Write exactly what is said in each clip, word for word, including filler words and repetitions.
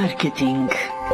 Marketing.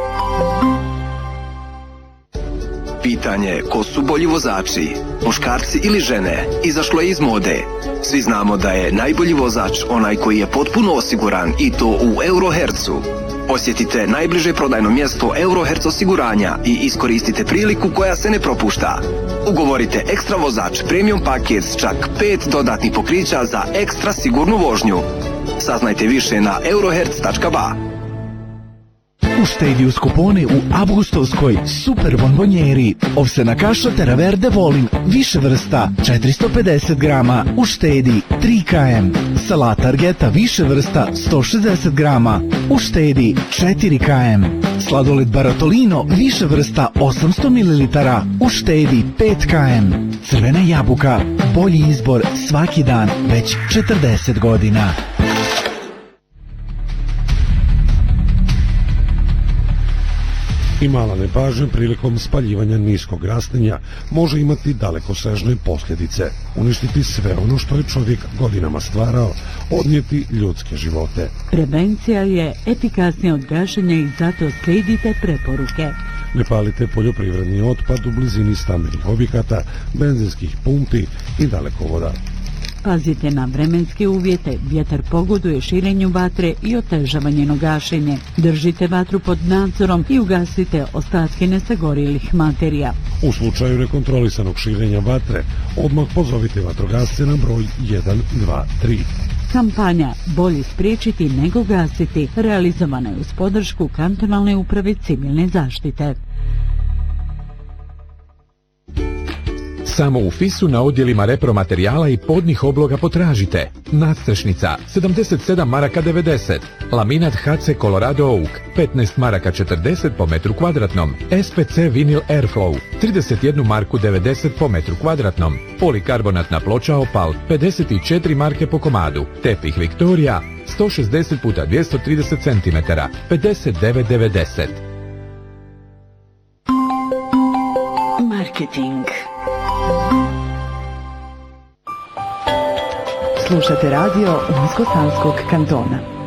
Pitanje ko su bolji vozači, muškarci ili žene, izašlo je iz mode. Svi znamo da je najbolji vozač onaj koji je potpuno osiguran i to u Eurohercu. Posjetite najbliže prodajno mjesto Euroherc osiguranja i iskoristite priliku koja se ne propušta. Ugovorite ekstra vozač premium paket s čak pet dodatnih pokrića za ekstra sigurnu vožnju. Saznajte više na euroherc tačka ba. Uštedi uz kupone u avgustovskoj super bonbonjeri. Ovsena kaša Teraverde Volin, više vrsta, četiristo pedeset grama, uštedi tri kilograma. Salata Argeta, više vrsta, sto šezdeset grama, uštedi četiri kilograma. Sladoled Baratolino, više vrsta, osamsto mililitara, uštedi pet kilograma. Crvena jabuka, bolji izbor svaki dan, već četrdeset godina. I mala nepažnja prilikom spaljivanja niskog rastinja može imati dalekosežne posljedice, uništiti sve ono što je čovjek godinama stvarao, odnijeti ljudske živote. Prevencija je efikasnija od gašenja i zato slijedite preporuke. Ne palite poljoprivredni otpad u blizini stambenih objekata, benzinskih pumpi i dalekovoda. Pazite na vremenske uvjete, vjetar pogoduje širenju vatre i otežava njeno gašenje. Držite vatru pod nadzorom i ugasite ostatke nesagorjelih materija. U slučaju nekontrolisanog širenja vatre, odmah pozovite vatrogasce na broj jedan dva tri. Kampanja Bolje spriječiti nego gasiti realizovana je uz podršku Kantonalne uprave civilne zaštite. Samo u Fisu na odjelima repromaterijala i podnih obloga potražite nadstrešnica sedamdeset sedam maraka devedeset, laminat H C Colorado Oak petnaest maraka četrdeset po metru kvadratnom, S P C Vinyl Airflow trideset jednu marku devedeset po metru kvadratnom, polikarbonatna ploča Opal pedeset četiri marke po komadu, tepih Victoria sto šezdeset puta dvjesto trideset centimetara pedeset devet devedeset. Marketing. Slušate radio Unsko-Sanskog kantona.